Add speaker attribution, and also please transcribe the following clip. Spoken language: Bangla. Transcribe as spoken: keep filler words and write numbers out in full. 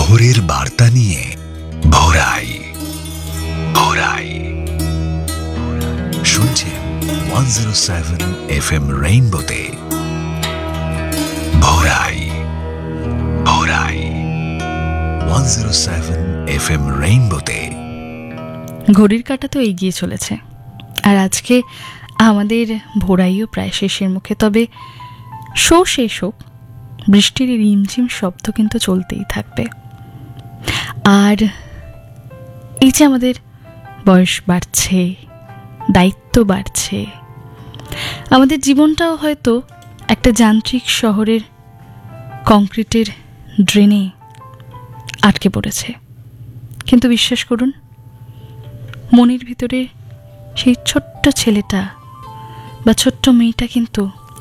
Speaker 1: ভোরের বার্তা নিয়ে ভোরাই ভোরাই শুনছেন one zero seven F M রেইনবোতে ভোরাই ভোরাই one zero seven F M রেইনবোতে।
Speaker 2: ঘড়ির কাঁটা তো এগিয়ে চলেছে, আর আজকে আমাদের ভোরাইও প্রায় শেষের মুখে। তবে শো শেষ হোক, বৃষ্টির রিমঝিম শব্দ কিন্তু চলতেই থাকবে। আর এই যে আমাদের বয়স বাড়ছে, দায়িত্ব বাড়ছে, আমাদের জীবনটাও হয়তো একটা যান্ত্রিক শহরের কংক্রিটের ড্রেনে আটকে পড়েছে। কিন্তু বিশ্বাস করুন, মনের ভিতরে সেই ছোট্ট ছেলেটা বা ছোট্ট মেয়েটা কিন্তু